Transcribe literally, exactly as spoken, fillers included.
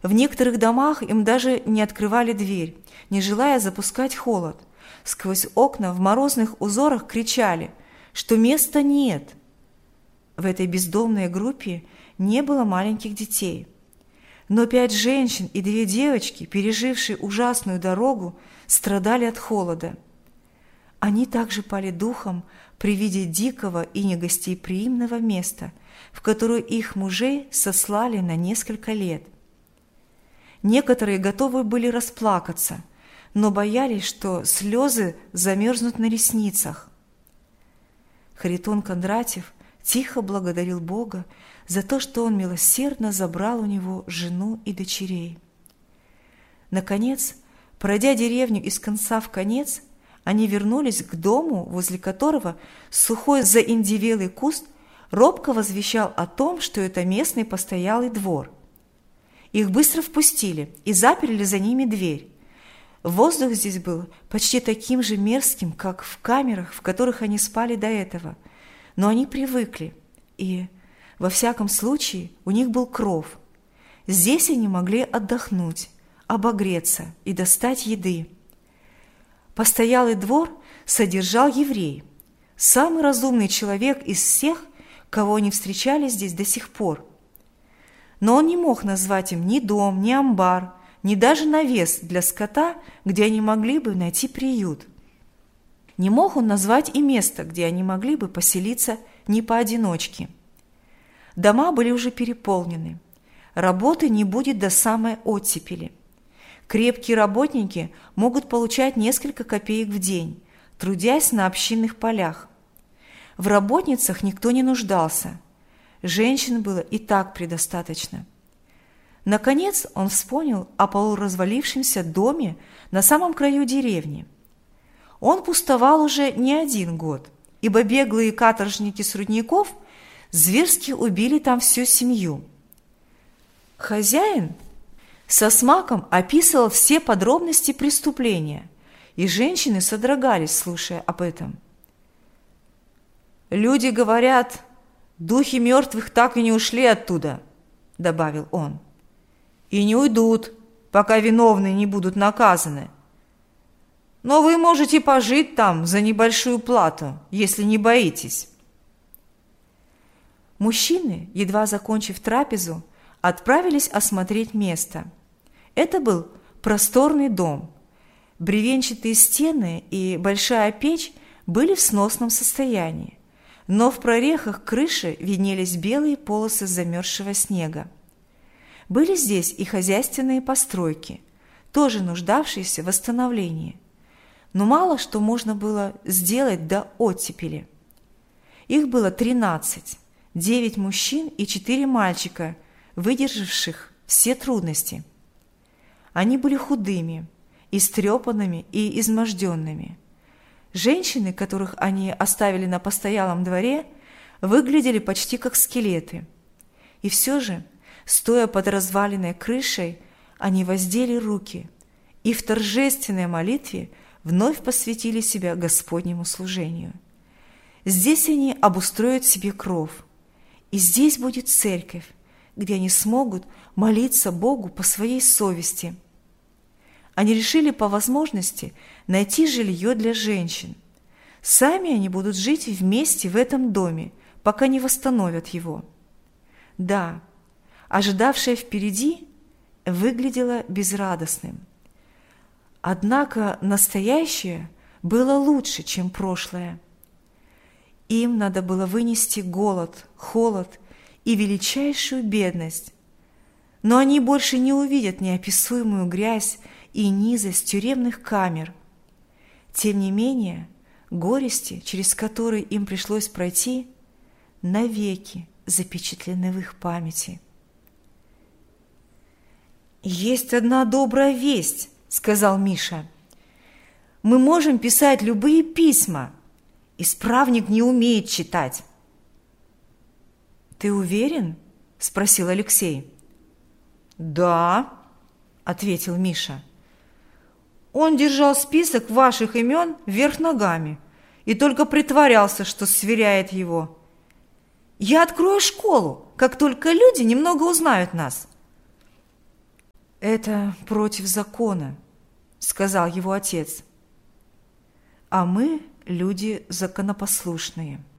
В некоторых домах им даже не открывали дверь, не желая запускать холод. Сквозь окна в морозных узорах кричали, что места нет. В этой бездомной группе не было маленьких детей. Но пять женщин и две девочки, пережившие ужасную дорогу, страдали от холода. Они также пали духом при виде дикого и негостеприимного места, в которое их мужей сослали на несколько лет. Некоторые готовы были расплакаться, но боялись, что слезы замерзнут на ресницах. Харитон Кондратьев тихо благодарил Бога за то, что Он милосердно забрал у него жену и дочерей. Наконец, пройдя деревню из конца в конец, они вернулись к дому, возле которого сухой заиндевелый куст робко возвещал о том, что это местный постоялый двор. Их быстро впустили и заперли за ними дверь. Воздух здесь был почти таким же мерзким, как в камерах, в которых они спали до этого, но они привыкли, и, во всяком случае, у них был кров. Здесь они могли отдохнуть, обогреться и достать еды. Постоялый двор содержал еврей, самый разумный человек из всех, кого они встречали здесь до сих пор. Но он не мог назвать им ни дом, ни амбар, ни даже навес для скота, где они могли бы найти приют. Не мог он назвать и место, где они могли бы поселиться не поодиночке. Дома были уже переполнены. Работы не будет до самой оттепели. Крепкие работники могут получать несколько копеек в день, трудясь на общинных полях. В работницах никто не нуждался. Женщин было и так предостаточно. Наконец он вспомнил о полуразвалившемся доме на самом краю деревни. Он пустовал уже не один год, ибо беглые каторжники с рудников зверски убили там всю семью. Хозяин со смаком описывал все подробности преступления, и женщины содрогались, слушая об этом. «Люди говорят, духи мертвых так и не ушли оттуда», — добавил он, — «и не уйдут, пока виновные не будут наказаны. Но вы можете пожить там за небольшую плату, если не боитесь». Мужчины, едва закончив трапезу, отправились осмотреть место. Это был просторный дом. Бревенчатые стены и большая печь были в сносном состоянии, но в прорехах крыши виднелись белые полосы замерзшего снега. Были здесь и хозяйственные постройки, тоже нуждавшиеся в восстановлении, но мало что можно было сделать до оттепели. Их было тринадцать, девять мужчин и четыре мальчика, выдержавших все трудности. Они были худыми, истрепанными и изможденными. Женщины, которых они оставили на постоялом дворе, выглядели почти как скелеты. И все же, стоя под разваленной крышей, они воздели руки и в торжественной молитве вновь посвятили себя Господнему служению. Здесь они обустроят себе кров, и здесь будет церковь, где они смогут молиться Богу по своей совести. Они решили по возможности найти жилье для женщин. Сами они будут жить вместе в этом доме, пока не восстановят его. Да, ожидавшее впереди выглядело безрадостным. Однако настоящее было лучше, чем прошлое. Им надо было вынести голод, холод и величайшую бедность, но они больше не увидят неописуемую грязь и низость тюремных камер. Тем не менее, горести, через которые им пришлось пройти, навеки запечатлены в их памяти. «Есть одна добрая весть», — сказал Миша. «Мы можем писать любые письма. Исправник не умеет читать». «Ты уверен?» — спросил Алексей. «Да», — ответил Миша. «Он держал список ваших имен вверх ногами и только притворялся, что сверяет его. Я открою школу, как только люди немного узнают нас». «Это против закона», – сказал его отец. «А мы люди законопослушные».